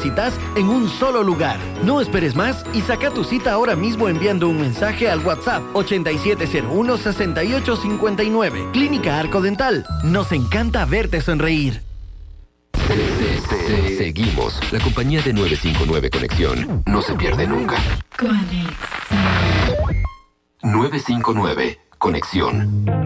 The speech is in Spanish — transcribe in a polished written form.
necesitas en un solo lugar. No esperes más y saca tu cita ahora mismo enviando un mensaje al WhatsApp 8701-6859. Clínica Arco Dental. Nos encanta verte sonreír. Seguimos. La compañía de 959 Conexión no se pierde nunca. Conexión. 959 Conexión.